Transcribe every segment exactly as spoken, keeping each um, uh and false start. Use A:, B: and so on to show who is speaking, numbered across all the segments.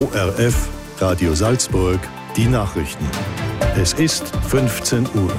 A: O R F, Radio Salzburg, die Nachrichten. Es ist fünfzehn Uhr.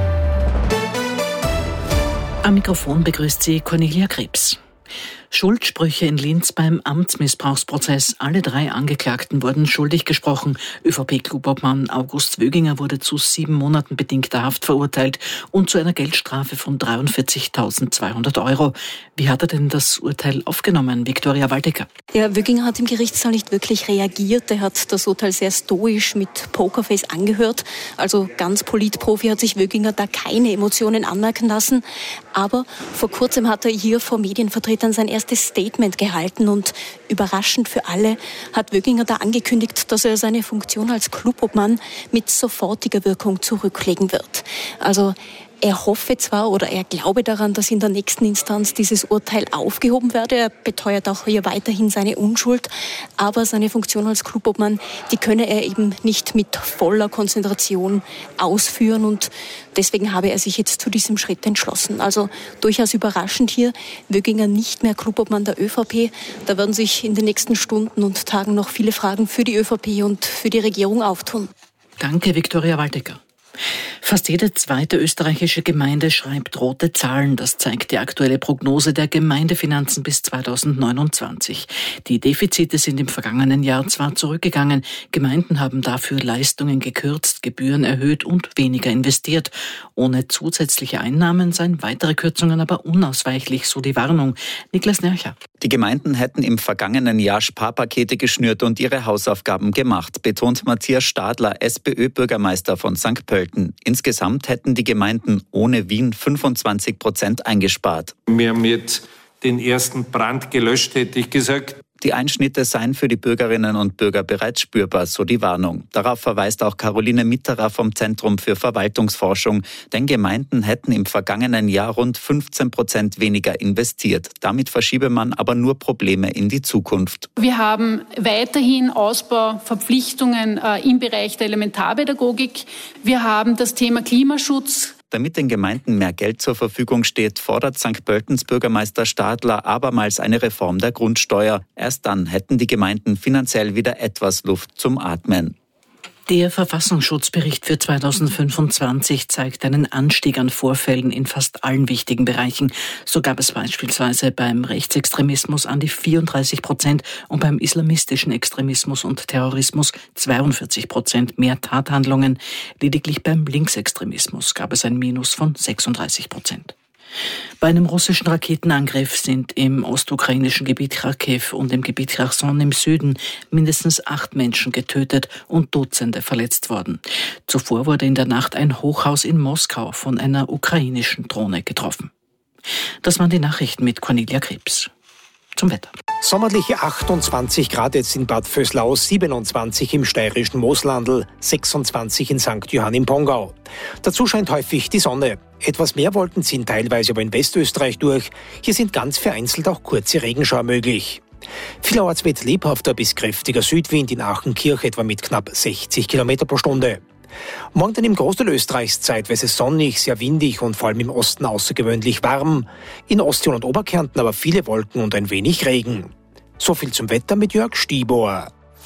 B: Am Mikrofon begrüßt sie Cornelia Krebs. Schuldsprüche in Linz beim Amtsmissbrauchsprozess. Alle drei Angeklagten wurden schuldig gesprochen. ÖVP-Klubobmann August Wöginger wurde zu sieben Monaten bedingter Haft verurteilt und zu einer Geldstrafe von dreiundvierzigtausendzweihundert Euro. Wie hat er denn das Urteil aufgenommen? Viktoria Waldecker.
C: Ja, Wöginger hat im Gerichtssaal nicht wirklich reagiert. Er hat das Urteil sehr stoisch mit Pokerface angehört. Also ganz Politprofi hat sich Wöginger da keine Emotionen anmerken lassen. Aber vor kurzem hat er hier vor Medienvertretern sein erstes Statement gehalten und überraschend für alle hat Wöginger da angekündigt, dass er seine Funktion als Klubobmann mit sofortiger Wirkung zurücklegen wird. Also er hoffe zwar oder er glaube daran, dass in der nächsten Instanz dieses Urteil aufgehoben werde. Er beteuert auch hier weiterhin seine Unschuld. Aber seine Funktion als Klubobmann, die könne er eben nicht mit voller Konzentration ausführen. Und deswegen habe er sich jetzt zu diesem Schritt entschlossen. Also durchaus überraschend hier, Wöginger nicht mehr Klubobmann der ÖVP. Da werden sich in den nächsten Stunden und Tagen noch viele Fragen für die ÖVP und für die Regierung auftun.
B: Danke, Viktoria Waldecker. Fast jede zweite österreichische Gemeinde schreibt rote Zahlen. Das zeigt die aktuelle Prognose der Gemeindefinanzen bis zweitausendneunundzwanzig. Die Defizite sind im vergangenen Jahr zwar zurückgegangen, Gemeinden haben dafür Leistungen gekürzt, Gebühren erhöht und weniger investiert. Ohne zusätzliche Einnahmen seien weitere Kürzungen aber unausweichlich, so die Warnung. Niklas Nercher.
D: Die Gemeinden hätten im vergangenen Jahr Sparpakete geschnürt und ihre Hausaufgaben gemacht, betont Matthias Stadler, SPÖ-Bürgermeister von Sankt Pölten. Insgesamt hätten die Gemeinden ohne Wien fünfundzwanzig Prozent eingespart.
E: Wir haben jetzt den ersten Brand gelöscht, hätte ich gesagt.
D: Die Einschnitte seien für die Bürgerinnen und Bürger bereits spürbar, so die Warnung. Darauf verweist auch Caroline Mitterer vom Zentrum für Verwaltungsforschung. Denn Gemeinden hätten im vergangenen Jahr rund fünfzehn Prozent weniger investiert. Damit verschiebe man aber nur Probleme in die Zukunft.
F: Wir haben weiterhin Ausbauverpflichtungen äh, im Bereich der Elementarpädagogik. Wir haben das Thema Klimaschutz.
D: Damit den Gemeinden mehr Geld zur Verfügung steht, fordert Sankt Pöltens Bürgermeister Stadler abermals eine Reform der Grundsteuer. Erst dann hätten die Gemeinden finanziell wieder etwas Luft zum Atmen.
B: Der Verfassungsschutzbericht für zweitausendfünfundzwanzig zeigt einen Anstieg an Vorfällen in fast allen wichtigen Bereichen. So gab es beispielsweise beim Rechtsextremismus an die vierunddreißig Prozent und beim islamistischen Extremismus und Terrorismus zweiundvierzig Prozent mehr Tathandlungen. Lediglich beim Linksextremismus gab es ein Minus von sechsunddreißig Prozent. Bei einem russischen Raketenangriff sind im ostukrainischen Gebiet Kharkiv und im Gebiet Cherson im Süden mindestens acht Menschen getötet und Dutzende verletzt worden. Zuvor wurde in der Nacht ein Hochhaus in Moskau von einer ukrainischen Drohne getroffen. Das waren die Nachrichten mit Cornelia Krebs. Zum Wetter.
G: Sommerliche achtundzwanzig Grad jetzt in Bad Vöslau, siebenundzwanzig im steirischen Mooslandl, sechsundzwanzig in Sankt Johann im Pongau. Dazu scheint häufig die Sonne. Etwas mehr Wolken ziehen teilweise aber in Westösterreich durch. Hier sind ganz vereinzelt auch kurze Regenschauer möglich. Vielerorts weht lebhafter bis kräftiger Südwind, in Aachenkirch etwa mit knapp sechzig Kilometer pro Stunde. Morgen dann im Großteil Österreichs zeitweise sonnig, sehr windig und vor allem im Osten außergewöhnlich warm. In Osttirol und Oberkärnten aber viele Wolken und ein wenig Regen. So viel zum Wetter mit Jörg Stibor.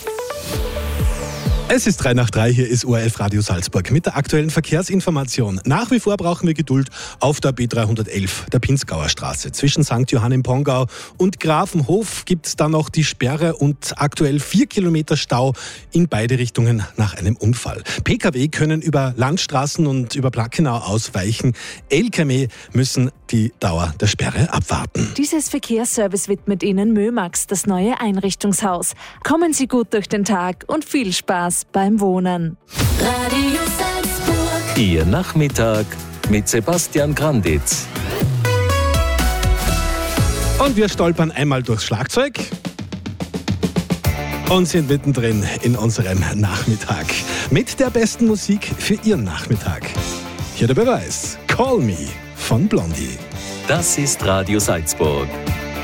H: Es ist drei nach drei, hier ist O R F Radio Salzburg mit der aktuellen Verkehrsinformation. Nach wie vor brauchen wir Geduld auf der B dreihundertelf, der Pinzgauer Straße. Zwischen Sankt Johann im Pongau und Grafenhof gibt es dann noch die Sperre und aktuell vier Kilometer Stau in beide Richtungen nach einem Unfall. Pkw können über Landstraßen und über Plackenau ausweichen. L K W müssen die Dauer der Sperre abwarten.
I: Dieses Verkehrsservice widmet Ihnen Mömax, das neue Einrichtungshaus. Kommen Sie gut durch den Tag und viel Spaß beim Wohnen.
J: Radio Salzburg.
K: Ihr Nachmittag mit Sebastian Granditz.
H: Und wir stolpern einmal durchs Schlagzeug und sind mittendrin in unserem Nachmittag mit der besten Musik für Ihren Nachmittag. Hier der Beweis. Call Me von Blondie.
K: Das ist Radio Salzburg.